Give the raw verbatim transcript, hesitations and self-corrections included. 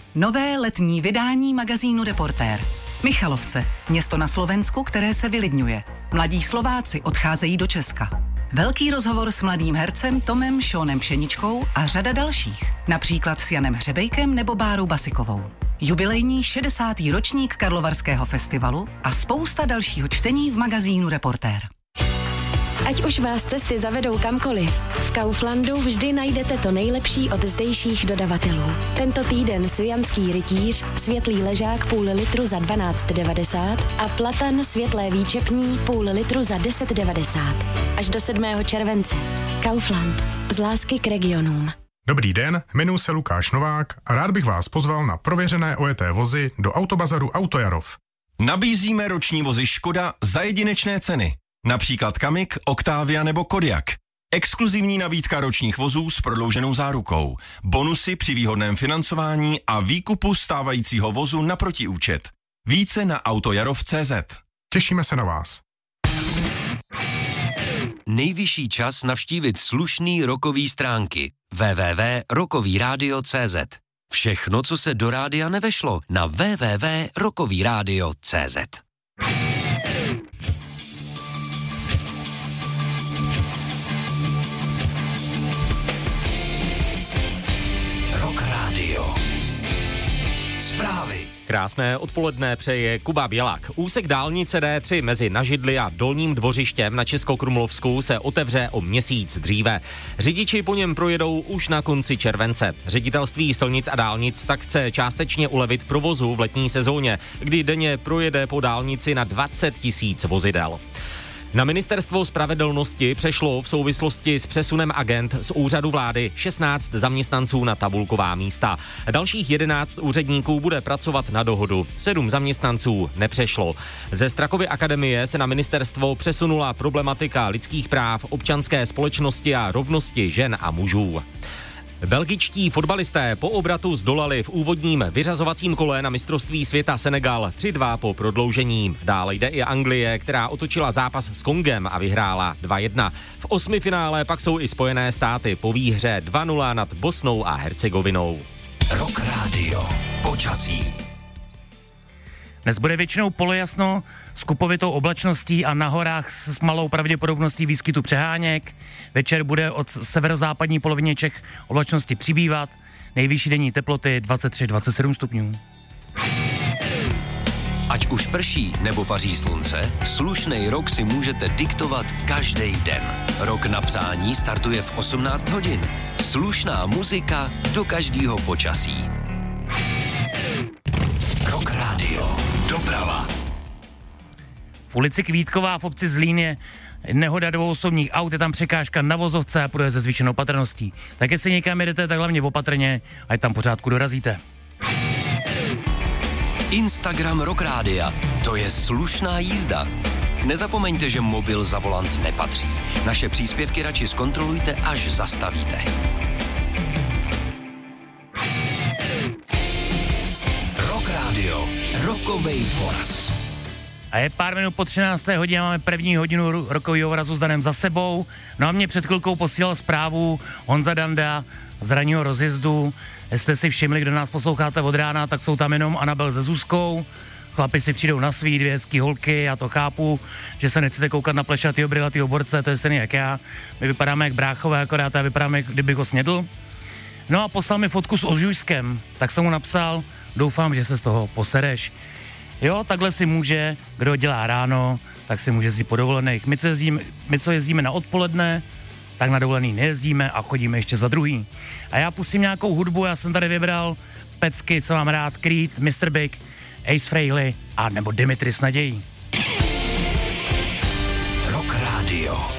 Nové letní vydání magazínu Reportér. Michalovce, město na Slovensku, které se vylidňuje. Mladí Slováci odcházejí do Česka. Velký rozhovor s mladým hercem Tomem Šónem Pšeničkou a řada dalších. Například s Janem Hřebejkem nebo Bárou Basikovou. Jubilejní šedesátý ročník Karlovarského festivalu a spousta dalšího čtení v magazínu Reportér. Ať už vás cesty zavedou kamkoliv, v Kauflandu vždy najdete to nejlepší od zdejších dodavatelů. Tento týden sujanský rytíř, světlý ležák půl litru za dvanáct devadesát a platan světlé výčepní půl litru za deset devadesát. Až do sedmého července. Kaufland. Z lásky k regionům. Dobrý den, jmenuji se Lukáš Novák a rád bych vás pozval na prověřené ojeté vozy do autobazaru Autojarov. Nabízíme roční vozy Škoda za jedinečné ceny. Například Kamik, Octavia nebo Kodiaq. Exkluzivní nabídka ročních vozů s prodlouženou zárukou. Bonusy při výhodném financování a výkupu stávajícího vozu na protiúčet. Více na autojarov tečka cé zet. Těšíme se na vás. Nejvyšší čas navštívit slušný rokový stránky. w w w tečka rokový rádio tečka cé zet. Všechno, co se do rádia nevešlo, na w w w tečka rokový rádio tečka cé zet. Rock Radio. Zprávy. Krásné odpoledne přeje Kuba Bělák. Úsek dálnice D tři mezi Nažidly a Dolním Dvořištěm na Českokrumlovsku se otevře o měsíc dříve. Řidiči po něm projedou už na konci července. Ředitelství silnic a dálnic tak chce částečně ulevit provozu v letní sezóně, kdy denně projede po dálnici na dvacet tisíc vozidel. Na ministerstvo spravedlnosti přešlo v souvislosti s přesunem agent z úřadu vlády šestnáct zaměstnanců na tabulková místa. Dalších jedenáct úředníků bude pracovat na dohodu. Sedm zaměstnanců nepřešlo. Ze Strakovy akademie se na ministerstvo přesunula problematika lidských práv, občanské společnosti a rovnosti žen a mužů. Belgičtí fotbalisté po obratu zdolali v úvodním vyřazovacím kole na mistrovství světa Senegal tři dva po prodloužení. Dále jde i Anglie, která otočila zápas s Kongem a vyhrála dva jedna. V osmifinále pak jsou i Spojené státy po výhře dva nula nad Bosnou a Hercegovinou. Rock Radio. Počasí. Dnes bude většinou polojasno s kupovitou oblačností a na horách s malou pravděpodobností výskytu přeháněk. Večer bude od severozápadní polovině Čech oblačnosti přibývat. Nejvyšší denní teploty dvacet tři až dvacet sedm stupňů. Ať už prší nebo paří slunce, slušnej rok si můžete diktovat každý den. Rok na přání startuje v osmnáct hodin. Slušná muzika do každého počasí. Rock Radio. Doprava. V ulici Kvítková v obci Zlín je nehoda dvou osobních aut, je tam překážka na vozovce a půjde se zvýšenou patrností. Tak jestli někam jedete, tak hlavně opatrně, ať tam pořádku dorazíte. Instagram Rock Rádia. To je slušná jízda. Nezapomeňte, že mobil za volant nepatří. Naše příspěvky radši zkontrolujte, až zastavíte. Rock Radio. Rokovej voraz. A je pár minut po třinácté hodině, máme první hodinu rokového vorazu s Danem za sebou. No a mě před chvilkou posílal zprávu Honza Danda z ranního rozjezdu. Jestli jste si všimli, kdo nás posloucháte od rána, tak jsou tam jenom Anabel se Zuzkou. Chlapi si přijdou na svý, dvě hezký holky, já to chápu, že se nechcete koukat na plešatýho brylatýho borce, to je stejný jak já. My vypadáme jak bráchové, akorát já vypadám, jak kdybych ho snědl. No a poslal mi fotku s ožujskem, tak jsem mu napsal, doufám, že se z toho posereš. Jo, takhle si může, kdo dělá ráno, tak si může jezdit po dovolených. My co, jezdíme, my, co jezdíme na odpoledne, tak na dovolený nejezdíme a chodíme ještě za druhý. A já pustím nějakou hudbu, já jsem tady vybral pecky, co mám rád, Creed, mister Big, Ace Frehley a nebo Dimitri s nadějí. Rock Radio.